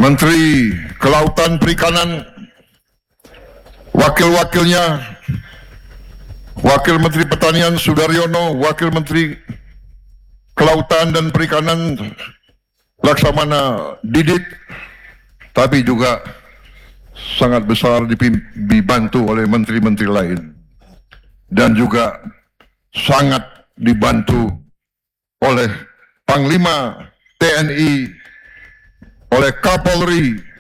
Menteri Kelautan Perikanan, wakil-wakilnya, Wakil Menteri Pertanian Sudaryono, Wakil Menteri Kelautan dan Perikanan Laksamana Didit, tapi juga sangat besar dibantu oleh menteri-menteri lain, dan juga sangat dibantu oleh Panglima TNI, oleh Kapolri,